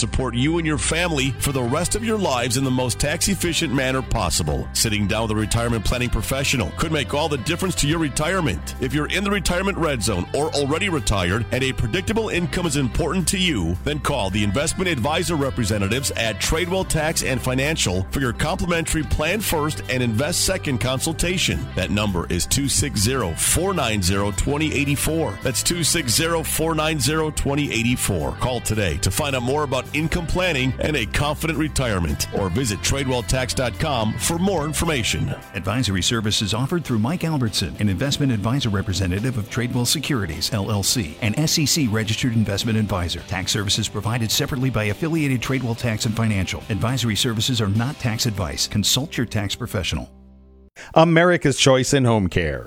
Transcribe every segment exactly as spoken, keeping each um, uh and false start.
support you and your family for the rest of your lives in the most tax-efficient manner possible. Sitting down with a retirement planning professional could make all the difference to your retirement. If you're in the retirement red zone or already retired and a predictable income is important to you, then call the investment advisor representatives at Tradewell Tax and Financial for your complimentary Plan First and Invest Second consultation. That number is two six zero, four nine zero, two zero eight four. That's two six zero, four nine zero, two zero eight four. Call today to find out more about income planning and a confident retirement, or visit tradewell tax dot com for more information. Advisory services offered through Mike Albertson, an investment advisor representative of Tradewell Securities, L L C, an S E C registered investment advisor. Tax services provided separately by affiliated Tradewell Tax and Financial. Advisory services are not tax advice. Consult your tax professional. America's Choice in Home Care.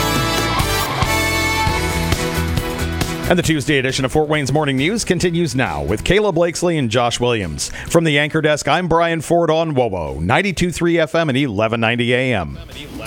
And the Tuesday edition of Fort Wayne's Morning News continues now with Kayla Blakesley and Josh Williams. From the anchor desk, I'm Brian Ford on W O O, ninety-two point three F M and eleven ninety A M.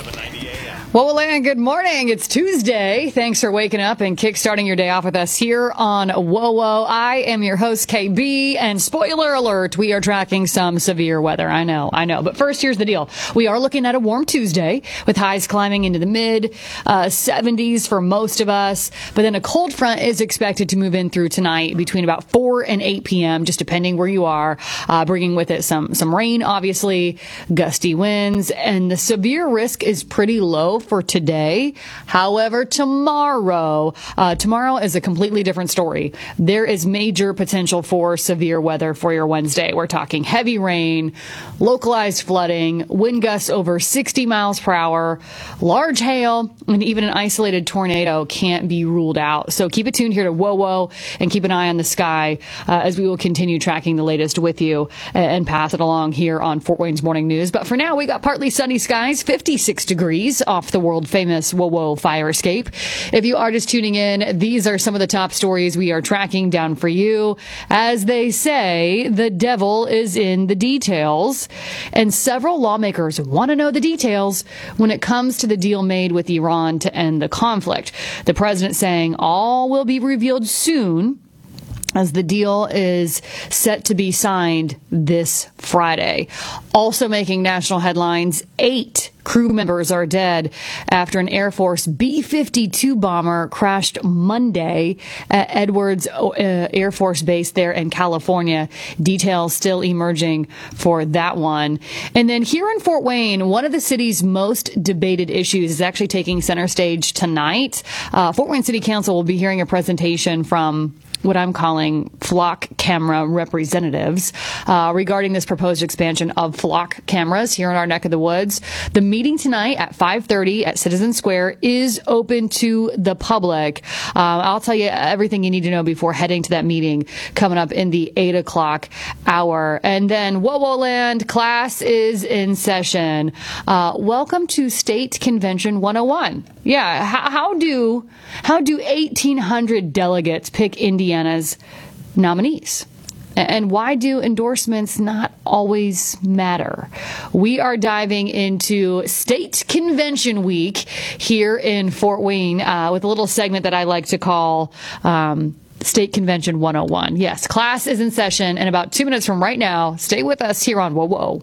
Well, Land, good morning. It's Tuesday. Thanks for waking up and kickstarting your day off with us here on W O O. I am your host, K B, and spoiler alert, we are tracking some severe weather. I know, I know. But first, here's the deal. We are looking at a warm Tuesday with highs climbing into the mid uh, seventies for most of us. But then a cold front is expected to move in through tonight between about four and eight p.m., just depending where you are, uh, bringing with it some, some rain, obviously, gusty winds, and the severe risk is pretty low for today. However, tomorrow, uh, tomorrow is a completely different story. There is major potential for severe weather for your Wednesday. We're talking heavy rain, localized flooding, wind gusts over sixty miles per hour, large hail, and even an isolated tornado can't be ruled out. So keep it tuned here to W O O and keep an eye on the sky uh, as we will continue tracking the latest with you and pass it along here on Fort Wayne's Morning News. But for now, we got partly sunny skies, fifty-six degrees off the world famous W O O fire escape. If you are just tuning in, these are some of the top stories we are tracking down for you. As they say, the devil is in the details, and several lawmakers want to know the details when it comes to the deal made with Iran to end the conflict. The president saying all will be revealed soon, as the deal is set to be signed this Friday. Also making national headlines, eight crew members are dead after an Air Force B fifty-two bomber crashed Monday at Edwards uh, Air Force Base there in California. Details still emerging for that one. And then here in Fort Wayne, one of the city's most debated issues is actually taking center stage tonight. Uh, Fort Wayne City Council will be hearing a presentation from what I'm calling flock camera representatives uh, regarding this proposed expansion of flock cameras here in our neck of the woods. The meeting tonight at five thirty at Citizen Square is open to the public. Uh, I'll tell you everything you need to know before heading to that meeting coming up in the eight o'clock hour. And then W O O Land, class is in session. Uh, welcome to State Convention one oh one. Yeah, how, how do how do eighteen hundred delegates pick Indiana's nominees? And why do endorsements not always matter? We are diving into State Convention Week here in Fort Wayne uh, with a little segment that I like to call um, State Convention one oh one. Yes, class is in session, and about two minutes from right now, stay with us here on W O O.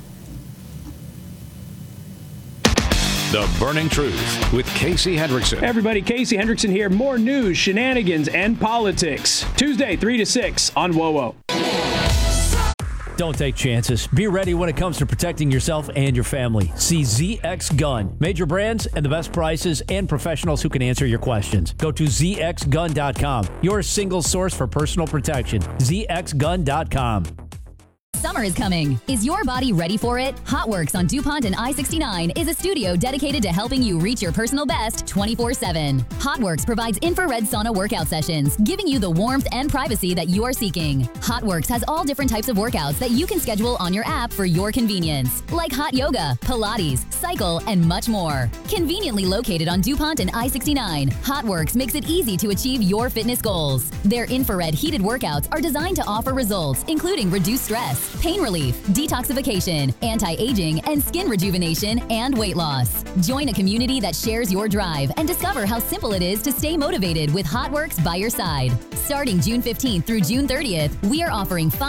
The Burning Truth with Casey Hendrickson. Hey everybody, Casey Hendrickson here. More news, shenanigans, and politics. Tuesday, three to six on W O O. Don't take chances. Be ready when it comes to protecting yourself and your family. See Z X Gun. Major brands and the best prices and professionals who can answer your questions. Go to Z X gun dot com. Your single source for personal protection. Z X gun dot com. Summer is coming. Is your body ready for it? HotWorks on DuPont and I sixty-nine is a studio dedicated to helping you reach your personal best twenty-four seven. HotWorks provides infrared sauna workout sessions, giving you the warmth and privacy that you are seeking. HotWorks has all different types of workouts that you can schedule on your app for your convenience, like hot yoga, Pilates, cycle, and much more. Conveniently located on DuPont and I sixty-nine, HotWorks makes it easy to achieve your fitness goals. Their infrared heated workouts are designed to offer results, including reduced stress, pain relief, detoxification, anti-aging, and skin rejuvenation and weight loss. Join a community that shares your drive and discover how simple it is to stay motivated with HotWorks by your side. Starting June fifteenth through June thirtieth, we are offering